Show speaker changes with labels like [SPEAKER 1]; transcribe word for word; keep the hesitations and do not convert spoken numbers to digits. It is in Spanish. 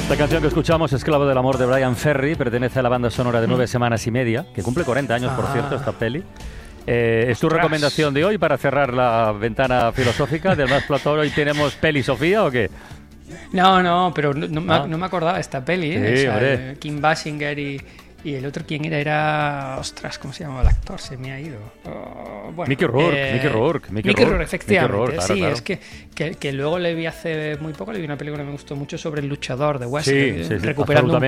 [SPEAKER 1] La canción que escuchamos, Esclavo del amor, de Brian Ferry, pertenece a la banda sonora de Nueve mm. semanas y media, que cumple cuarenta años, ah. por cierto, esta peli. Eh, ¿Es tu recomendación de hoy para cerrar la ventana filosófica del Más Platón? ¿Hoy tenemos peli Sofía o qué?
[SPEAKER 2] No, no, pero no, no, ah. me, no me acordaba de esta peli.
[SPEAKER 1] Sí,
[SPEAKER 2] ¿eh? O sea,
[SPEAKER 1] hombre.
[SPEAKER 2] Kim Basinger y, y el otro, ¿quién era? Era... Ostras, ¿cómo se llamaba el actor? Se me ha ido. Oh, bueno,
[SPEAKER 1] Mickey Rourke,
[SPEAKER 2] eh,
[SPEAKER 1] Mickey Rourke.
[SPEAKER 2] Mickey, Mickey Rourke, efectivamente.
[SPEAKER 1] Mickey Rourke, claro,
[SPEAKER 2] sí,
[SPEAKER 1] claro.
[SPEAKER 2] es que, que, que luego le vi hace muy poco, le vi una película que me gustó mucho sobre el luchador de West,
[SPEAKER 1] sí, sí, sí,
[SPEAKER 2] recuperando un